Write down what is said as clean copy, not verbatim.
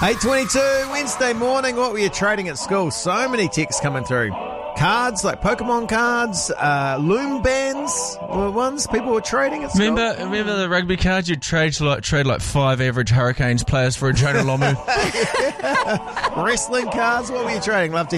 8:22, Wednesday morning. What were you trading at school? So many texts coming through. Cards, like Pokemon cards, loom bands were ones people were trading at school. Remember the rugby cards? You'd trade like 5 average Hurricanes players for a Jonah Lomu. Wrestling cards, what were you trading? Love to